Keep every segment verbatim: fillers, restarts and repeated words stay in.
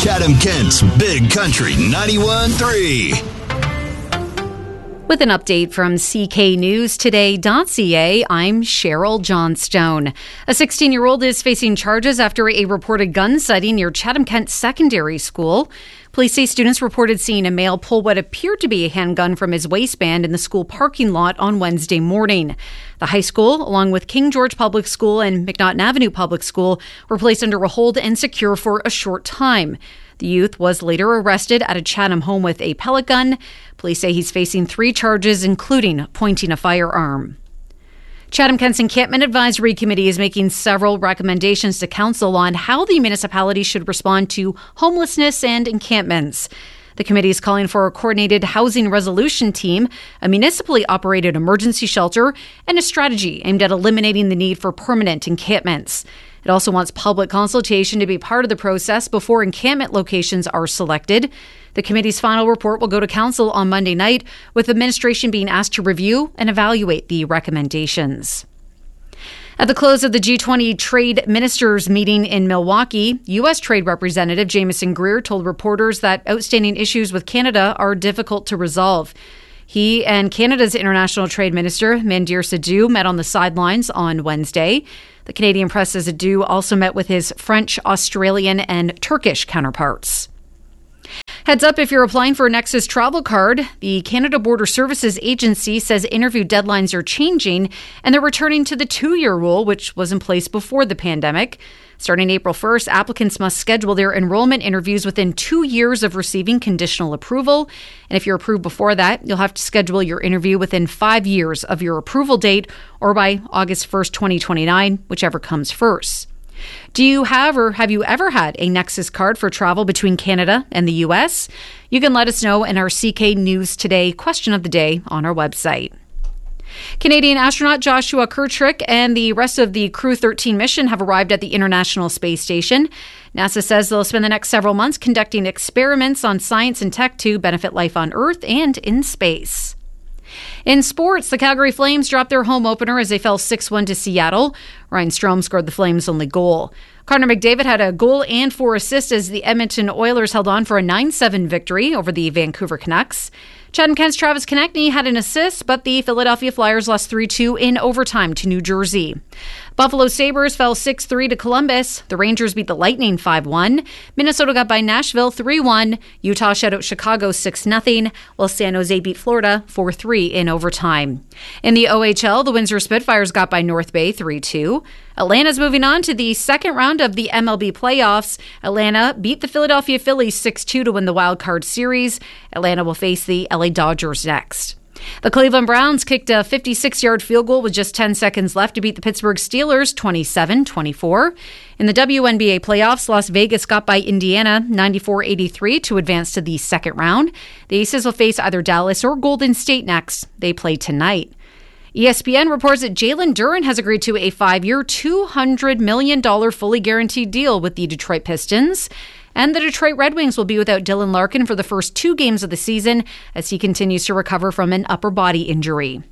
Chatham-Kent's Big Country ninety-one point three. With an update from C K News Today dot C A, I'm Cheryl Johnstone. A sixteen-year-old is facing charges after a reported gun sighting near Chatham-Kent Secondary School. Police say students reported seeing a male pull what appeared to be a handgun from his waistband in the school parking lot on Wednesday morning. The high school, along with King George Public School and McNaughton Avenue Public School, were placed under a hold and secure for a short time. The youth was later arrested at a Chatham home with a pellet gun. Police say he's facing three charges, including pointing a firearm. Chatham-Kent's Encampment Advisory Committee is making several recommendations to council on how the municipality should respond to homelessness and encampments. The committee is calling for a coordinated housing resolution team, a municipally operated emergency shelter, and a strategy aimed at eliminating the need for permanent encampments. It also wants public consultation to be part of the process before encampment locations are selected. The committee's final report will go to council on Monday night, with administration being asked to review and evaluate the recommendations. At the close of the G twenty trade ministers meeting in Milwaukee, U S Trade Representative Jameson Greer told reporters that outstanding issues with Canada are difficult to resolve. He and Canada's International Trade Minister, Mandir Sadhu, met on the sidelines on Wednesday. The Canadian press says Sadhu also met with his French, Australian, and Turkish counterparts. Heads up if you're applying for a Nexus travel card. The Canada Border Services Agency says interview deadlines are changing and they're returning to the two-year rule, which was in place before the pandemic. Starting April first, applicants must schedule their enrollment interviews within two years of receiving conditional approval. And if you're approved before that, you'll have to schedule your interview within five years of your approval date or by August first, twenty twenty-nine, whichever comes first. Do you have or have you ever had a Nexus card for travel between Canada and the U S? You can let us know in our C K News Today question of the day on our website. Canadian astronaut Joshua Kirtrick and the rest of the Crew thirteen mission have arrived at the International Space Station. NASA says they'll spend the next several months conducting experiments on science and tech to benefit life on Earth and in space. In sports, the Calgary Flames dropped their home opener as they fell six one to Seattle. Ryan Strome scored the Flames' only goal. Connor McDavid had a goal and four assists as the Edmonton Oilers held on for a nine seven victory over the Vancouver Canucks. Chatham-Kent's Travis Konechny had an assist, but the Philadelphia Flyers lost three two in overtime to New Jersey. Buffalo Sabres fell six three to Columbus. The Rangers beat the Lightning five one. Minnesota got by Nashville three one. Utah shut out Chicago six nothing, while San Jose beat Florida four three in overtime. In the O H L, the Windsor Spitfires got by North Bay three two. Atlanta's moving on to the second round of the M L B playoffs. Atlanta beat the Philadelphia Phillies six two to win the wild card series. Atlanta will face the L A Dodgers next. The Cleveland Browns kicked a fifty-six-yard field goal with just ten seconds left to beat the Pittsburgh Steelers twenty-seven twenty-four. In the W N B A playoffs, Las Vegas got by Indiana ninety-four eighty-three to advance to the second round. The Aces will face either Dallas or Golden State next. They play tonight. E S P N reports that Jalen Duren has agreed to a five-year, two hundred million dollars fully guaranteed deal with the Detroit Pistons. And the Detroit Red Wings will be without Dylan Larkin for the first two games of the season as he continues to recover from an upper body injury.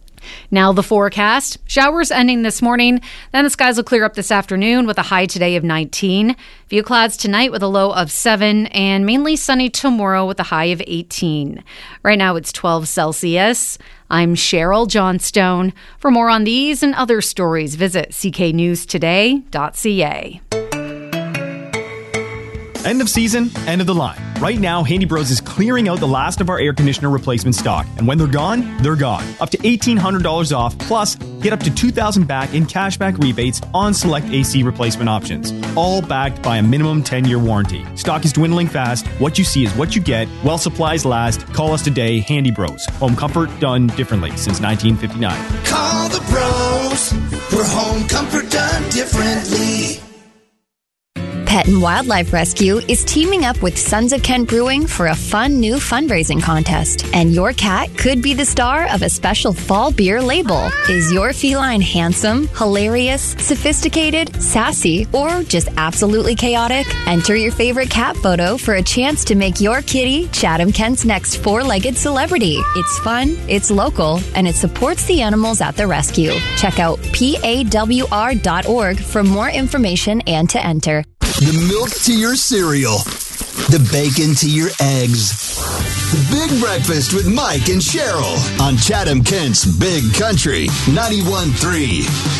Now the forecast. Showers ending this morning, then the skies will clear up this afternoon with a high today of nineteen. Few clouds tonight with a low of seven, and mainly sunny tomorrow with a high of eighteen. Right now it's twelve Celsius. I'm Cheryl Johnstone. For more on these and other stories, visit c k news today dot c a. End of season, end of the line. Right now, Handy Bros is clearing out the last of our air conditioner replacement stock. And when they're gone, they're gone. Up to eighteen hundred dollars off, plus get up to two thousand dollars back in cashback rebates on select A C replacement options. All backed by a minimum ten-year warranty. Stock is dwindling fast. What you see is what you get. While supplies last, call us today, Handy Bros. Home comfort done differently since nineteen fifty-nine. Call the pros. For home comfort done differently. Pet and Wildlife Rescue is teaming up with Sons of Kent Brewing for a fun new fundraising contest. And your cat could be the star of a special fall beer label. Is your feline handsome, hilarious, sophisticated, sassy, or just absolutely chaotic? Enter your favorite cat photo for a chance to make your kitty Chatham-Kent's next four-legged celebrity. It's fun, it's local, and it supports the animals at the rescue. Check out P A W R dot org for more information and to enter. The milk to your cereal. the bacon to your eggs. The Big Breakfast with Mike and Cheryl on Chatham-Kent's Big Country ninety-one point three.